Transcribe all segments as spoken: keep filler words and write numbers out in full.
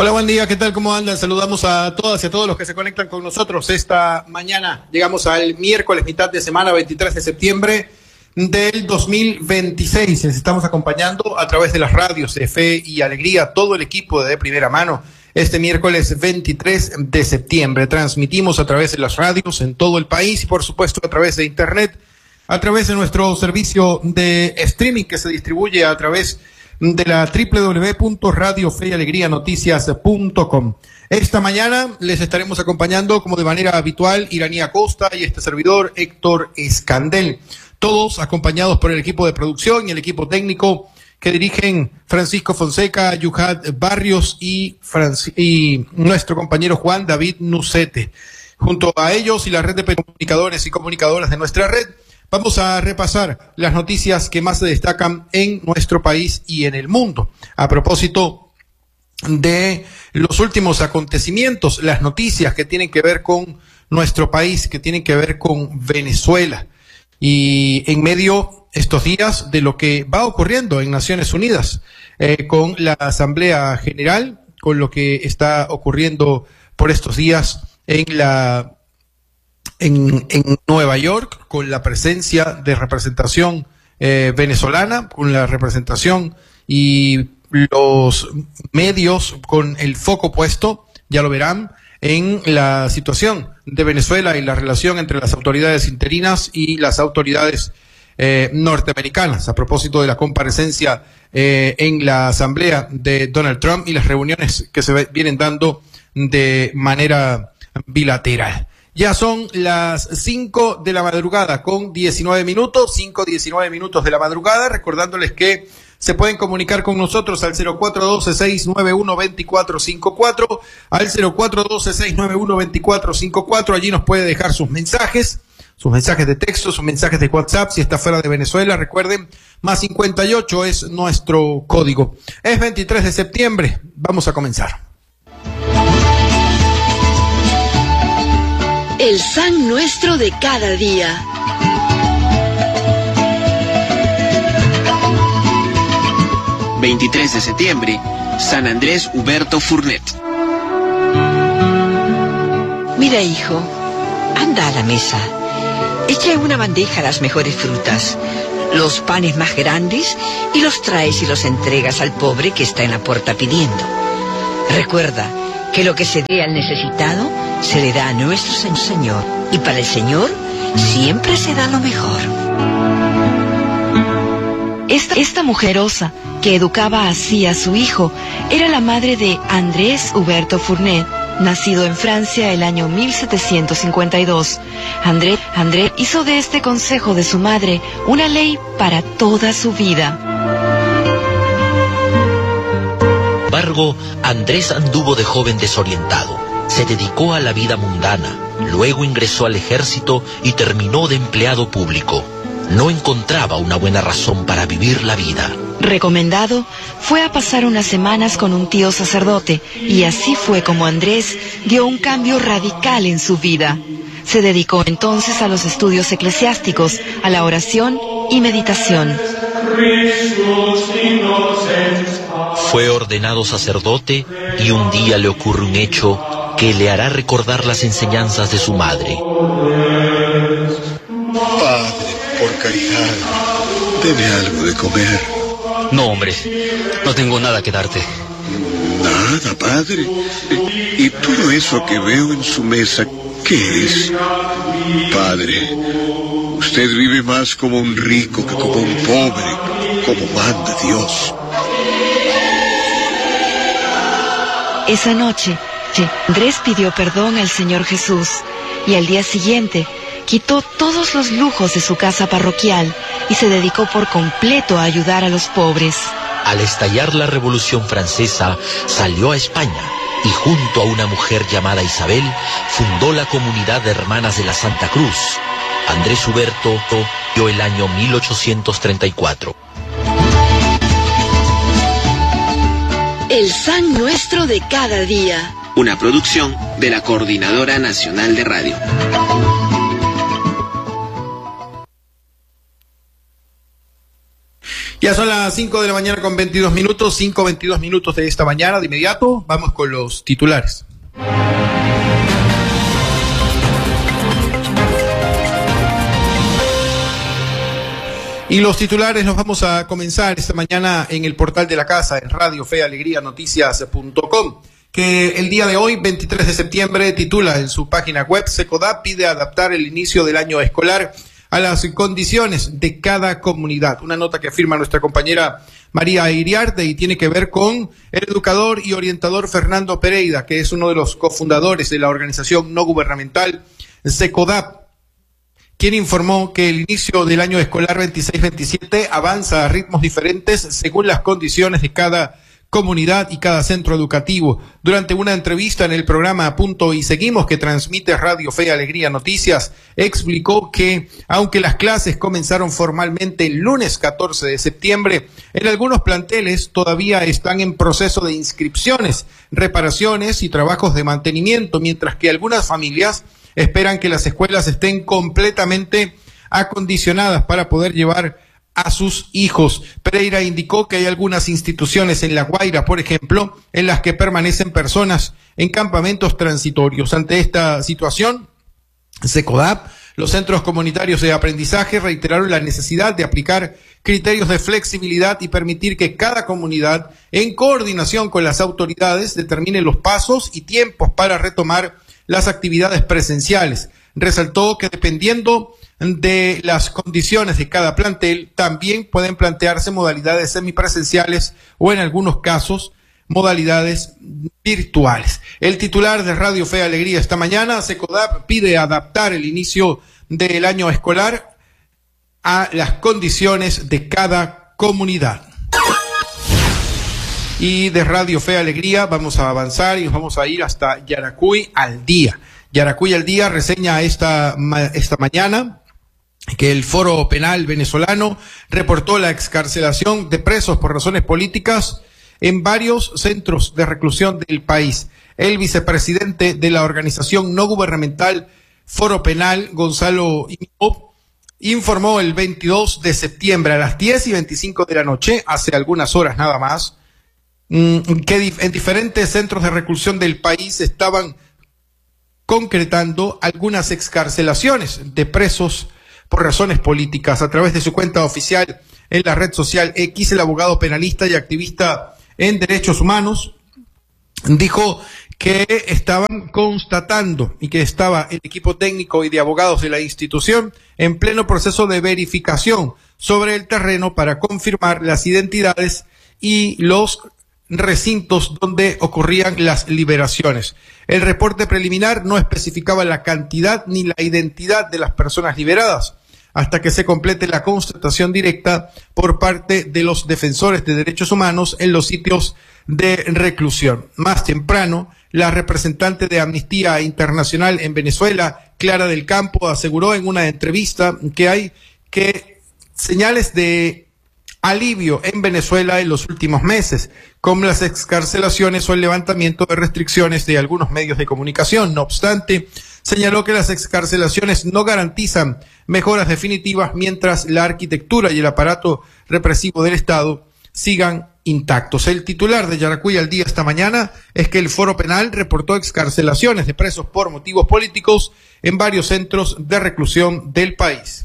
Hola, buen día, ¿qué tal? ¿Cómo andan? Saludamos a todas y a todos los que se conectan con nosotros esta mañana. Llegamos al miércoles, mitad de semana, veintitrés de septiembre del dos mil veintiséis. Les estamos acompañando a través de las radios de Fe y Alegría, todo el equipo de Primera Mano. Este miércoles veintitrés de septiembre transmitimos a través de las radios en todo el país y por supuesto a través de internet, a través de nuestro servicio de streaming que se distribuye a través de la doble u doble u doble u punto radio fe y alegría noticias punto com. Esta mañana les estaremos acompañando como de manera habitual Iranía Costa y este servidor Héctor Escandel, todos acompañados por el equipo de producción y el equipo técnico que dirigen Francisco Fonseca, Yuhat Barrios y, Franci- y nuestro compañero Juan David Nucete. Junto a ellos y la red de comunicadores y comunicadoras de nuestra red, vamos a repasar las noticias que más se destacan en nuestro país y en el mundo. A propósito de los últimos acontecimientos, las noticias que tienen que ver con nuestro país, que tienen que ver con Venezuela. Y en medio estos días de lo que va ocurriendo en Naciones Unidas, eh, con la Asamblea General, con lo que está ocurriendo por estos días en la En, en Nueva York, con la presencia de representación eh, venezolana, con la representación y los medios con el foco puesto, ya lo verán, en la situación de Venezuela y la relación entre las autoridades interinas y las autoridades eh, norteamericanas, a propósito de la comparecencia eh, en la asamblea de Donald Trump y las reuniones que se vienen dando de manera bilateral. Ya son las cinco de la madrugada con diecinueve minutos, cinco, diecinueve minutos de la madrugada, recordándoles que se pueden comunicar con nosotros al cero cuatro uno dos, seis nueve uno, dos cuatro cinco cuatro, al cero cuatro uno dos, seis nueve uno, dos cuatro cinco cuatro, allí nos puede dejar sus mensajes, sus mensajes de texto, sus mensajes de WhatsApp, si está fuera de Venezuela, recuerden, más cincuenta y ocho es nuestro código. Es veintitrés de septiembre, vamos a comenzar. El San Nuestro de cada día. veintitrés de septiembre, San Andrés Huberto Furnet. Mira, hijo, anda a la mesa. Echa en una bandeja las mejores frutas, los panes más grandes, y los traes y los entregas al pobre que está en la puerta pidiendo. Recuerda que lo que se dé al necesitado se le da a nuestro Señor, y para el Señor siempre se da lo mejor. Esta, esta mujerosa que educaba así a su hijo era la madre de Andrés Huberto Furnet, nacido en Francia el año mil setecientos cincuenta y dos. André, André hizo de este consejo de su madre una ley para toda su vida. Sin embargo, Andrés anduvo de joven desorientado. Se dedicó a la vida mundana, luego ingresó al ejército y terminó de empleado público. No encontraba una buena razón para vivir la vida. Recomendado, fue a pasar unas semanas con un tío sacerdote, y así fue como Andrés dio un cambio radical en su vida. Se dedicó entonces a los estudios eclesiásticos, a la oración y meditación. Fue ordenado sacerdote y un día le ocurre un hecho que le hará recordar las enseñanzas de su madre. Padre, por caridad, deme algo de comer. No, hombre, no tengo nada que darte. Nada, padre. ¿Y todo eso que veo en su mesa, qué es? Padre, usted vive más como un rico que como un pobre, como manda Dios. Esa noche, Andrés pidió perdón al Señor Jesús y al día siguiente quitó todos los lujos de su casa parroquial y se dedicó por completo a ayudar a los pobres. Al estallar la Revolución Francesa, salió a España y junto a una mujer llamada Isabel, fundó la comunidad de Hermanas de la Santa Cruz. Andrés Huberto dio el año mil ochocientos treinta y cuatro. El San Nuestro de cada día. Una producción de la Coordinadora Nacional de Radio. Ya son las cinco de la mañana con veintidós minutos, cinco veintidós minutos de esta mañana. De inmediato vamos con los titulares. Y los titulares los vamos a comenzar esta mañana en el portal de la casa, en Radio Fe Alegría Noticias punto com, que el día de hoy, veintitrés de septiembre, titula en su página web: Secodap pide adaptar el inicio del año escolar a las condiciones de cada comunidad. Una nota que firma nuestra compañera María Iriarte y tiene que ver con el educador y orientador Fernando Pereira, que es uno de los cofundadores de la organización no gubernamental Secodap, quien informó que el inicio del año escolar veintiséis veintisiete avanza a ritmos diferentes según las condiciones de cada comunidad y cada centro educativo. Durante una entrevista en el programa Punto y Seguimos, que transmite Radio Fe Alegría Noticias, explicó que aunque las clases comenzaron formalmente el lunes catorce de septiembre, en algunos planteles todavía están en proceso de inscripciones, reparaciones y trabajos de mantenimiento, mientras que algunas familias esperan que las escuelas estén completamente acondicionadas para poder llevar a sus hijos. Pereira indicó que hay algunas instituciones en La Guaira, por ejemplo, en las que permanecen personas en campamentos transitorios. Ante esta situación, Secodap, los centros comunitarios de aprendizaje reiteraron la necesidad de aplicar criterios de flexibilidad y permitir que cada comunidad, en coordinación con las autoridades, determine los pasos y tiempos para retomar las actividades presenciales. Resaltó que dependiendo de las condiciones de cada plantel, también pueden plantearse modalidades semipresenciales o en algunos casos modalidades virtuales. El titular de Radio Fe Alegría esta mañana: Secodap pide adaptar el inicio del año escolar a las condiciones de cada comunidad. Y de Radio Fe Alegría vamos a avanzar y nos vamos a ir hasta Yaracuy al día. Yaracuy al día reseña esta, esta mañana que el Foro Penal venezolano reportó la excarcelación de presos por razones políticas en varios centros de reclusión del país. El vicepresidente de la organización no gubernamental Foro Penal, Gonzalo Imó, informó el veintidós de septiembre a las diez y veinticinco de la noche, hace algunas horas nada más, que en diferentes centros de reclusión del país estaban concretando algunas excarcelaciones de presos por razones políticas. A través de su cuenta oficial en la red social X, el abogado penalista y activista en derechos humanos dijo que estaban constatando y que estaba el equipo técnico y de abogados de la institución en pleno proceso de verificación sobre el terreno para confirmar las identidades y los recintos donde ocurrían las liberaciones. El reporte preliminar no especificaba la cantidad ni la identidad de las personas liberadas hasta que se complete la constatación directa por parte de los defensores de derechos humanos en los sitios de reclusión. Más temprano, la representante de Amnistía Internacional en Venezuela, Clara del Campo, aseguró en una entrevista que hay que señales de alivio en Venezuela en los últimos meses, como las excarcelaciones o el levantamiento de restricciones de algunos medios de comunicación. No obstante, señaló que las excarcelaciones no garantizan mejoras definitivas mientras la arquitectura y el aparato represivo del Estado sigan intactos. El titular de Yaracuy al día esta mañana es que el Foro Penal reportó excarcelaciones de presos por motivos políticos en varios centros de reclusión del país.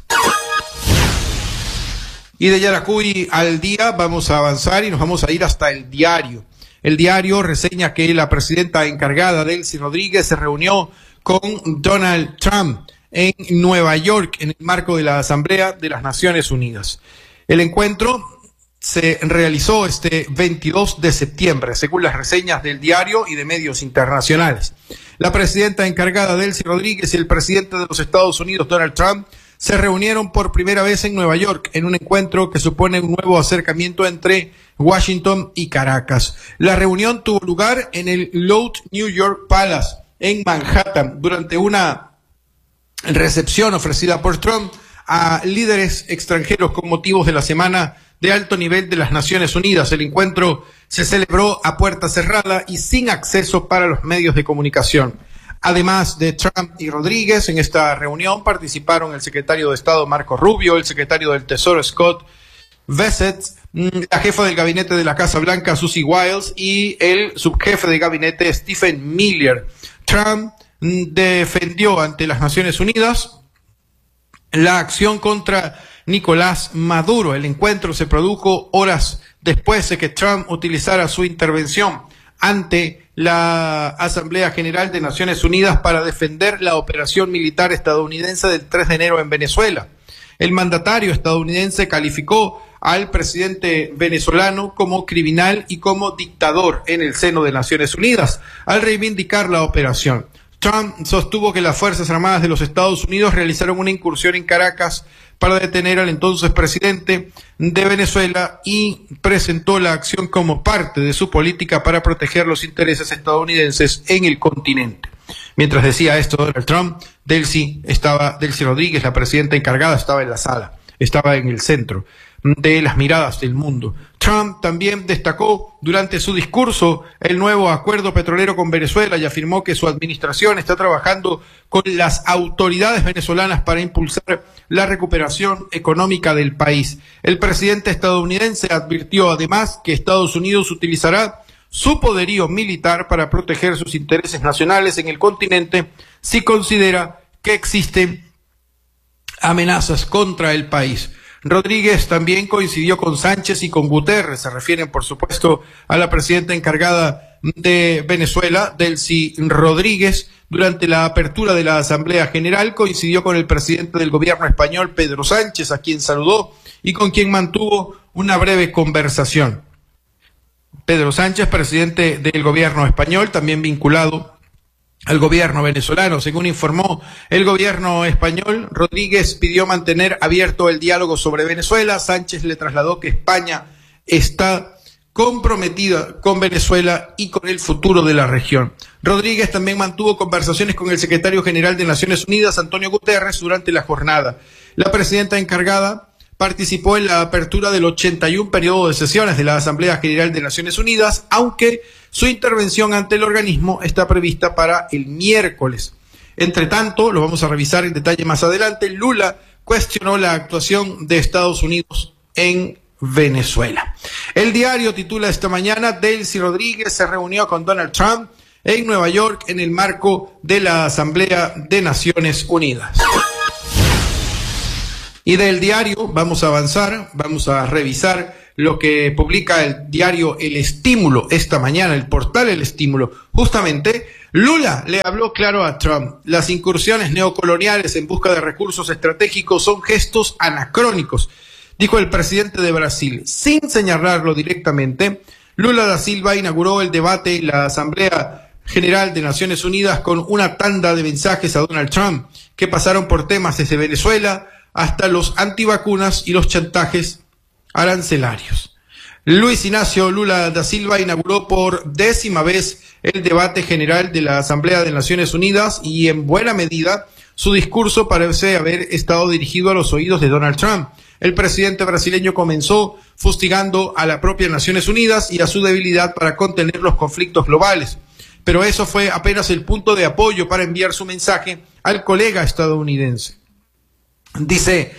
Y de Yaracuy al día vamos a avanzar y nos vamos a ir hasta El Diario. El Diario reseña que la presidenta encargada, Delcy Rodríguez, se reunió con Donald Trump en Nueva York en el marco de la Asamblea de las Naciones Unidas. El encuentro se realizó este veintidós de septiembre, según las reseñas del Diario y de medios internacionales. La presidenta encargada, Delcy Rodríguez, y el presidente de los Estados Unidos, Donald Trump, se reunieron por primera vez en Nueva York en un encuentro que supone un nuevo acercamiento entre Washington y Caracas. La reunión tuvo lugar en el Lotte New York Palace en Manhattan durante una recepción ofrecida por Trump a líderes extranjeros con motivos de la Semana de Alto Nivel de las Naciones Unidas. El encuentro se celebró a puerta cerrada y sin acceso para los medios de comunicación. Además de Trump y Rodríguez, en esta reunión participaron el secretario de Estado Marco Rubio, el secretario del Tesoro Scott Bessent, la jefa del gabinete de la Casa Blanca, Susie Wiles, y el subjefe de gabinete, Stephen Miller. Trump defendió ante las Naciones Unidas la acción contra Nicolás Maduro. El encuentro se produjo horas después de que Trump utilizara su intervención ante la Asamblea General de Naciones Unidas para defender la operación militar estadounidense del tres de enero en Venezuela. El mandatario estadounidense calificó al presidente venezolano como criminal y como dictador en el seno de Naciones Unidas, al reivindicar la operación. Trump sostuvo que las Fuerzas Armadas de los Estados Unidos realizaron una incursión en Caracas para detener al entonces presidente de Venezuela y presentó la acción como parte de su política para proteger los intereses estadounidenses en el continente. Mientras decía esto Donald Trump, Delcy estaba, Delcy Rodríguez, la presidenta encargada, estaba en la sala, estaba en el centro de las miradas del mundo. Trump también destacó durante su discurso el nuevo acuerdo petrolero con Venezuela y afirmó que su administración está trabajando con las autoridades venezolanas para impulsar la recuperación económica del país. El presidente estadounidense advirtió además que Estados Unidos utilizará su poderío militar para proteger sus intereses nacionales en el continente si considera que existen amenazas contra el país. Rodríguez también coincidió con Sánchez y con Guterres. Se refieren, por supuesto, a la presidenta encargada de Venezuela, Delcy Rodríguez. Durante la apertura de la Asamblea General coincidió con el presidente del gobierno español, Pedro Sánchez, a quien saludó y con quien mantuvo una breve conversación. Pedro Sánchez, presidente del gobierno español, también vinculado al gobierno venezolano. Según informó el gobierno español, Rodríguez pidió mantener abierto el diálogo sobre Venezuela. Sánchez le trasladó que España está comprometida con Venezuela y con el futuro de la región. Rodríguez también mantuvo conversaciones con el secretario general de Naciones Unidas, Antonio Guterres, durante la jornada. La presidenta encargada participó en la apertura del ochenta y uno periodo de sesiones de la Asamblea General de Naciones Unidas, aunque su intervención ante el organismo está prevista para el miércoles. Entre tanto, lo vamos a revisar en detalle más adelante, Lula cuestionó la actuación de Estados Unidos en Venezuela. El diario titula esta mañana: Delcy Rodríguez se reunió con Donald Trump en Nueva York en el marco de la Asamblea de Naciones Unidas. Y del diario vamos a avanzar, vamos a revisar lo que publica el diario El Estímulo esta mañana, el portal El Estímulo. Justamente, Lula le habló claro a Trump. Las incursiones neocoloniales en busca de recursos estratégicos son gestos anacrónicos, dijo el presidente de Brasil. Sin señalarlo directamente, Lula da Silva inauguró el debate en la Asamblea General de Naciones Unidas con una tanda de mensajes a Donald Trump, que pasaron por temas desde Venezuela hasta los antivacunas y los chantajes arancelarios. Luis Ignacio Lula da Silva inauguró por décima vez el debate general de la Asamblea de Naciones Unidas y en buena medida su discurso parece haber estado dirigido a los oídos de Donald Trump. El presidente brasileño comenzó fustigando a la propia Naciones Unidas y a su debilidad para contener los conflictos globales. Pero eso fue apenas el punto de apoyo para enviar su mensaje al colega estadounidense. Dice: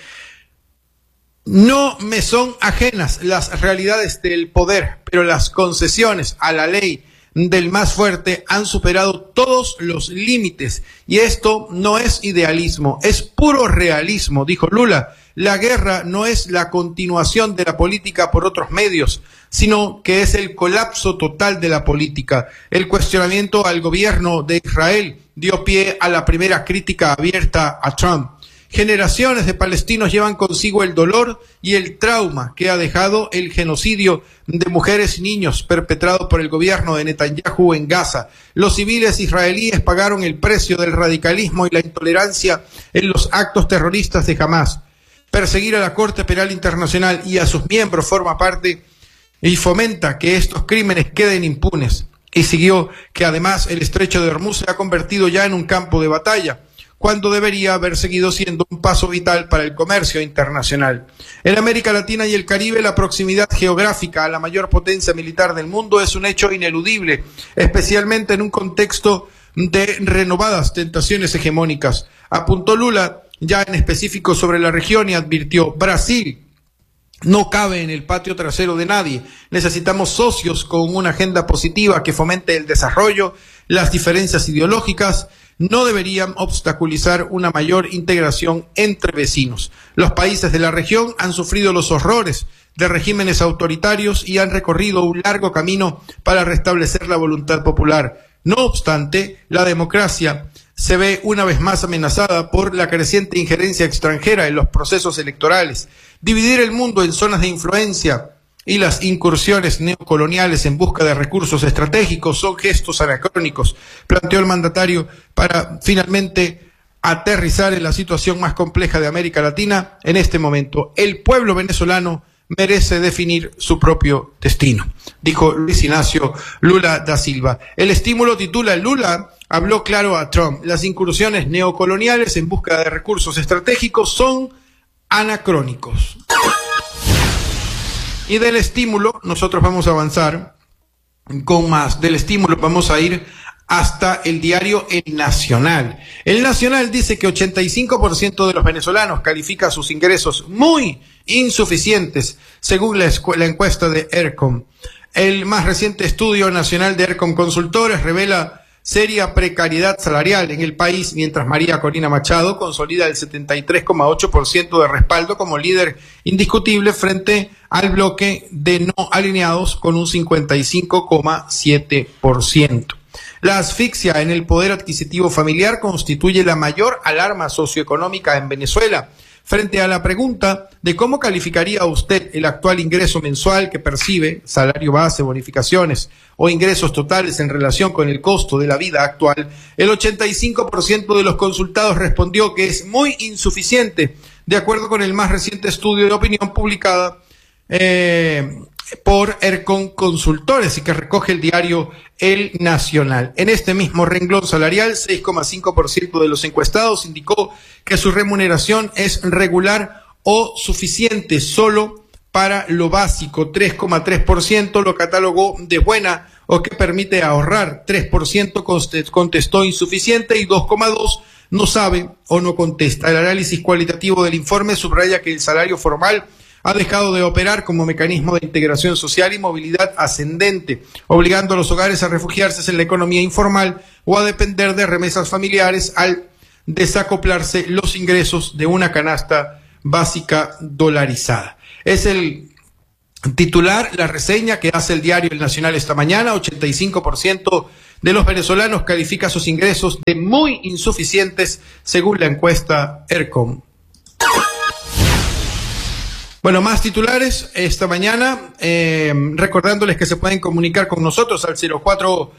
no me son ajenas las realidades del poder, pero las concesiones a la ley del más fuerte han superado todos los límites. Y esto no es idealismo, es puro realismo, dijo Lula. La guerra no es la continuación de la política por otros medios, sino que es el colapso total de la política. El cuestionamiento al gobierno de Israel dio pie a la primera crítica abierta a Trump. Generaciones de palestinos llevan consigo el dolor y el trauma que ha dejado el genocidio de mujeres y niños perpetrado por el gobierno de Netanyahu en Gaza. Los civiles israelíes pagaron el precio del radicalismo y la intolerancia en los actos terroristas de Hamás. Perseguir a la Corte Penal Internacional y a sus miembros forma parte y fomenta que estos crímenes queden impunes. Y siguió que además el estrecho de Hormuz se ha convertido ya en un campo de batalla, cuando debería haber seguido siendo un paso vital para el comercio internacional. En América Latina y el Caribe, la proximidad geográfica a la mayor potencia militar del mundo es un hecho ineludible, especialmente en un contexto de renovadas tentaciones hegemónicas. Apuntó Lula ya en específico sobre la región y advirtió: Brasil no cabe en el patio trasero de nadie. Necesitamos socios con una agenda positiva que fomente el desarrollo. Las diferencias ideológicas no deberían obstaculizar una mayor integración entre vecinos. Los países de la región han sufrido los horrores de regímenes autoritarios y han recorrido un largo camino para restablecer la voluntad popular. No obstante, la democracia se ve una vez más amenazada por la creciente injerencia extranjera en los procesos electorales. Dividir el mundo en zonas de influencia y las incursiones neocoloniales en busca de recursos estratégicos son gestos anacrónicos, planteó el mandatario para finalmente aterrizar en la situación más compleja de América Latina en este momento. El pueblo venezolano merece definir su propio destino, dijo Luis Ignacio Lula da Silva. El estímulo titula: Lula habló claro a Trump. Las incursiones neocoloniales en busca de recursos estratégicos son anacrónicos. Y del estímulo nosotros vamos a avanzar con más. Del estímulo vamos a ir hasta el diario El Nacional. El Nacional dice que ochenta y cinco por ciento de los venezolanos califica sus ingresos muy insuficientes, según la, la encuesta de ERCOM. El más reciente estudio nacional de ERCOM Consultores revela seria precariedad salarial en el país, mientras María Corina Machado consolida el setenta y tres coma ocho por ciento de respaldo como líder indiscutible frente al bloque de no alineados con un cincuenta y cinco coma siete por ciento. La asfixia en el poder adquisitivo familiar constituye la mayor alarma socioeconómica en Venezuela. Frente a la pregunta de cómo calificaría usted el actual ingreso mensual que percibe, salario base, bonificaciones o ingresos totales en relación con el costo de la vida actual, el ochenta y cinco por ciento de los consultados respondió que es muy insuficiente, de acuerdo con el más reciente estudio de opinión publicada eh, por ERCOM Consultores y que recoge el diario El Nacional. En este mismo renglón salarial, seis coma cinco por ciento de los encuestados indicó que su remuneración es regular o suficiente solo para lo básico. tres coma tres por ciento lo catalogó de buena o que permite ahorrar. tres por ciento contestó insuficiente y dos coma dos por ciento no sabe o no contesta. El análisis cualitativo del informe subraya que el salario formal ha dejado de operar como mecanismo de integración social y movilidad ascendente, obligando a los hogares a refugiarse en la economía informal o a depender de remesas familiares al desacoplarse los ingresos de una canasta básica dolarizada. Es el titular, la reseña que hace el diario El Nacional esta mañana. ochenta y cinco por ciento de los venezolanos califica sus ingresos de muy insuficientes, según la encuesta ERCOM. Bueno, más titulares esta mañana, eh, recordándoles que se pueden comunicar con nosotros al cero cuatro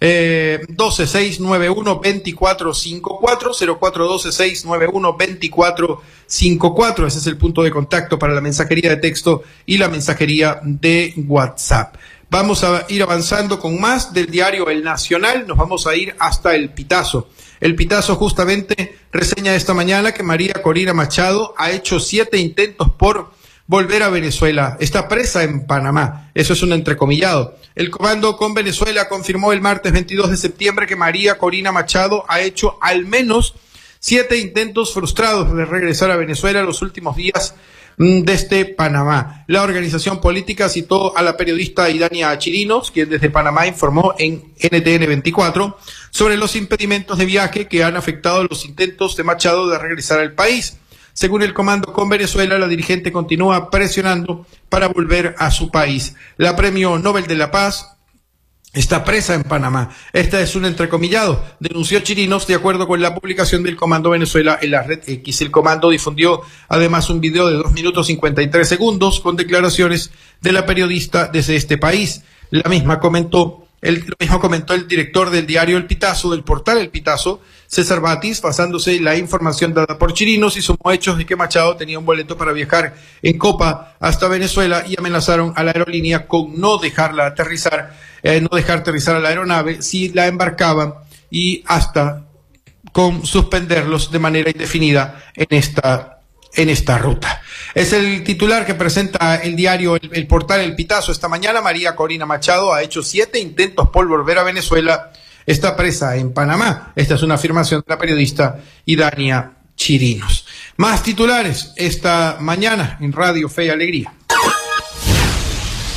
doce, seis nueve uno, veinticuatro cincuenta y cuatro, cero cuatro doce, seis nueve uno, veinticuatro cincuenta y cuatro. Ese es el punto de contacto para la mensajería de texto y la mensajería de WhatsApp. Vamos a ir avanzando con más del diario El Nacional. Nos vamos a ir hasta El Pitazo. El Pitazo justamente reseña esta mañana que María Corina Machado ha hecho siete intentos por volver a Venezuela. Está presa en Panamá. Eso es un entrecomillado. El Comando con Venezuela confirmó el martes veintidós de septiembre que María Corina Machado ha hecho al menos siete intentos frustrados de regresar a Venezuela los últimos días desde Panamá. La organización política citó a la periodista Idania Chirinos, quien desde Panamá informó en N T N veinticuatro sobre los impedimentos de viaje que han afectado los intentos de Machado de regresar al país. Según el Comando con Venezuela, la dirigente continúa presionando para volver a su país. La Premio Nobel de la Paz está presa en Panamá. Esta es un entrecomillado, denunció Chirinos, de acuerdo con la publicación del Comando Venezuela en la red X. El Comando difundió además un video de dos minutos cincuenta y tres segundos con declaraciones de la periodista desde este país. La misma comentó El, lo mismo comentó el director del diario El Pitazo, del portal El Pitazo, César Batis, basándose en la información dada por Chirinos y sumó hechos de que Machado tenía un boleto para viajar en Copa hasta Venezuela y amenazaron a la aerolínea con no dejarla aterrizar, eh, no dejar aterrizar a la aeronave si la embarcaban y hasta con suspenderlos de manera indefinida en esta en esta ruta. Es el titular que presenta el diario, el, el portal El Pitazo esta mañana. María Corina Machado ha hecho siete intentos por volver a Venezuela. Está presa en Panamá. Esta es una afirmación de la periodista Idania Chirinos. Más titulares esta mañana en Radio Fe y Alegría.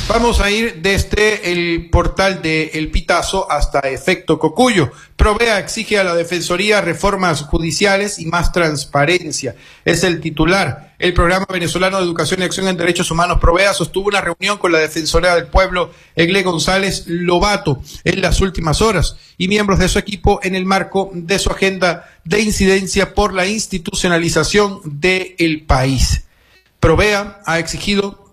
Vamos a ir desde el portal de El Pitazo hasta Efecto Cocuyo. Provea exige a la Defensoría reformas judiciales y más transparencia. Es el titular. El Programa Venezolano de Educación y Acción en Derechos Humanos Provea sostuvo una reunión con la Defensoría del Pueblo, Egle González Lobato, en las últimas horas y miembros de su equipo en el marco de su agenda de incidencia por la institucionalización del país. Provea ha exigido